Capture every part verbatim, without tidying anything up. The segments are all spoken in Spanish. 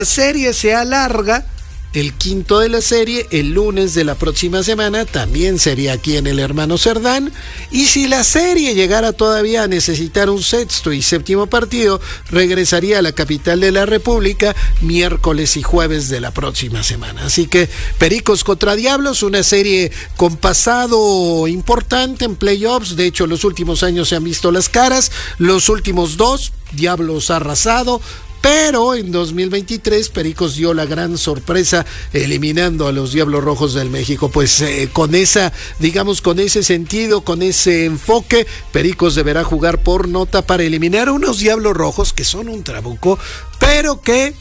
La serie se alarga, el quinto de la serie, el lunes de la próxima semana, también sería aquí en el Hermano Cerdán, y si la serie llegara todavía a necesitar un sexto y séptimo partido, regresaría a la capital de la República miércoles y jueves de la próxima semana. Así que Pericos contra Diablos, una serie con pasado importante en playoffs. De hecho, los últimos años se han visto las caras, los últimos dos, Diablos ha arrasado. Pero en dos mil veintitrés Pericos dio la gran sorpresa eliminando a los Diablos Rojos del México. Pues eh, con esa, digamos, con ese sentido, con ese enfoque, Pericos deberá jugar por nota para eliminar a unos Diablos Rojos que son un trabuco, pero que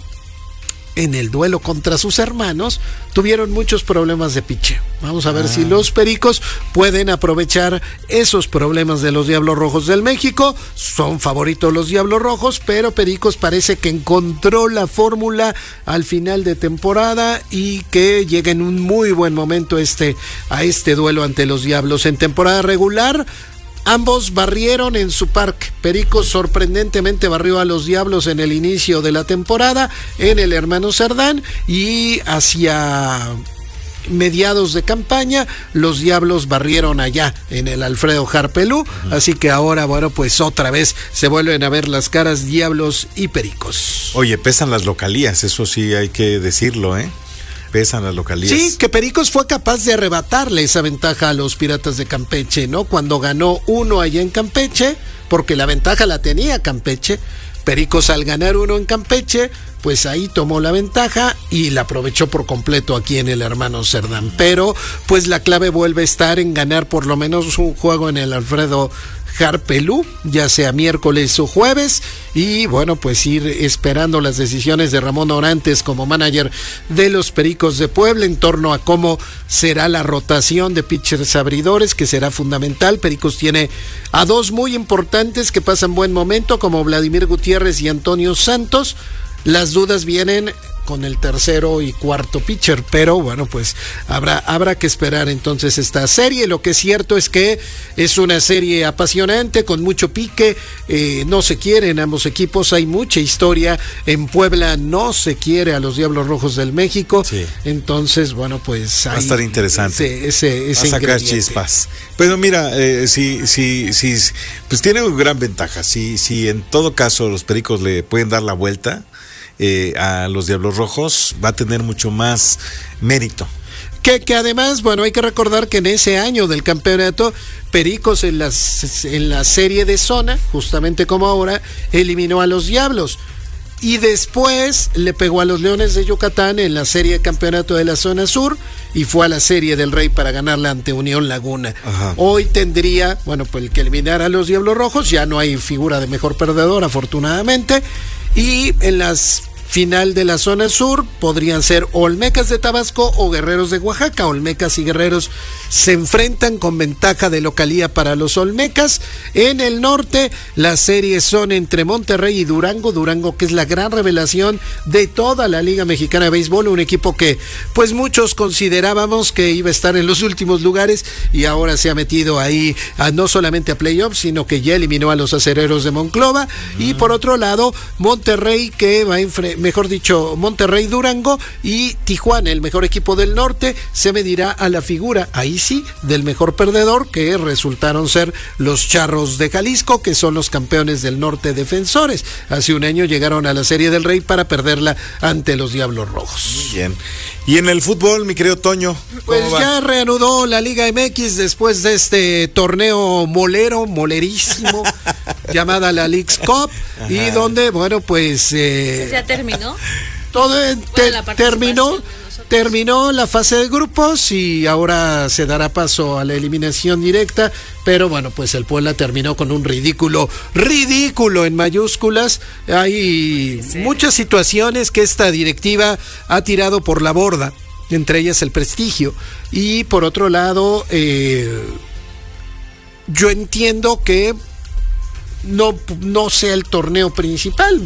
en el duelo contra sus hermanos tuvieron muchos problemas de picheo. Vamos a ver ah. si los Pericos pueden aprovechar esos problemas de los Diablos Rojos del México. Son favoritos los Diablos Rojos, pero Pericos parece que encontró la fórmula al final de temporada y que llega en un muy buen momento este, a este duelo ante los Diablos. En temporada regular, ambos barrieron en su parque. Pericos sorprendentemente barrió a los Diablos en el inicio de la temporada en el Hermano Cerdán, y hacia mediados de campaña los Diablos barrieron allá en el Alfredo Harpelú. Uh-huh. Así que ahora, bueno, pues otra vez se vuelven a ver las caras Diablos y Pericos. Oye, pesan las localías, eso sí hay que decirlo, ¿eh? Pesan las localías. Sí, que Pericos fue capaz de arrebatarle esa ventaja a los Piratas de Campeche, ¿no? Cuando ganó uno allá en Campeche, porque la ventaja la tenía Campeche. Pericos, al ganar uno en Campeche, pues ahí tomó la ventaja y la aprovechó por completo aquí en el Hermano Cerdán. Pero pues la clave vuelve a estar en ganar por lo menos un juego en el Alfredo Harpelú, ya sea miércoles o jueves, y bueno, pues ir esperando las decisiones de Ramón Orantes como manager de los Pericos de Puebla en torno a cómo será la rotación de pitchers abridores, que será fundamental. Pericos tiene a dos muy importantes que pasan buen momento, como Vladimir Gutiérrez y Antonio Santos. Las dudas vienen con el tercero y cuarto pitcher, pero bueno, pues habrá, habrá que esperar entonces esta serie. Lo que es cierto es que es una serie apasionante, con mucho pique, eh, no se quieren ambos equipos, hay mucha historia. En Puebla no se quiere a los Diablos Rojos del México, sí. Entonces, bueno, pues va a estar interesante. Ese, ese, ese va a sacar chispas. Pero mira, eh, sí, sí, sí, pues tiene una gran ventaja. Si, si en todo caso los Pericos le pueden dar la vuelta Eh, a los Diablos Rojos, va a tener mucho más mérito. Que, que además, bueno, hay que recordar que en ese año del campeonato, Pericos en, las, en la serie de zona, justamente como ahora, eliminó a los Diablos. Y después le pegó a los Leones de Yucatán en la serie de campeonato de la zona sur y fue a la serie del Rey para ganarla ante Unión Laguna. Ajá. Hoy tendría, bueno, pues el que eliminar a los Diablos Rojos, ya no hay figura de mejor perdedor, afortunadamente. Y en las final de la zona sur podrían ser Olmecas de Tabasco o Guerreros de Oaxaca. Olmecas y Guerreros se enfrentan con ventaja de localía para los Olmecas. En el norte las series son entre Monterrey y Durango. Durango, que es la gran revelación de toda la Liga Mexicana de Béisbol, un equipo que pues muchos considerábamos que iba a estar en los últimos lugares y ahora se ha metido ahí a, no solamente a playoffs, sino que ya eliminó a los Acereros de Monclova. Uh-huh. Y por otro lado, Monterrey, que va a enfrentar, mejor dicho, Monterrey, Durango y Tijuana, el mejor equipo del norte, se medirá a la figura, ahí sí, del mejor perdedor, que resultaron ser los Charros de Jalisco, que son los campeones del norte defensores. Hace un año llegaron a la Serie del Rey para perderla ante los Diablos Rojos. Muy bien. Y en el fútbol, mi querido Toño, pues va? Ya reanudó la Liga M X después de este torneo molero, molerísimo, llamada la Leagues Cup. Ajá. Y donde, bueno, pues eh, ya terminó. Todo te, bueno, terminó. Terminó la fase de grupos y ahora se dará paso a la eliminación directa, pero bueno, pues el Puebla terminó con un ridículo, ridículo en mayúsculas. Hay sí. muchas situaciones que esta directiva ha tirado por la borda, entre ellas el prestigio. Y por otro lado, eh, yo entiendo que no, no sea el torneo principal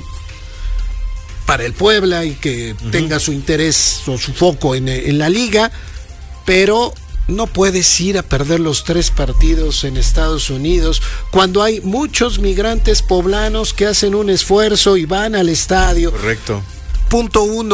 para el Puebla y que uh-huh. tenga su interés o su foco en, en la liga, pero no puedes ir a perder los tres partidos en Estados Unidos cuando hay muchos migrantes poblanos que hacen un esfuerzo y van al estadio. Correcto. punto uno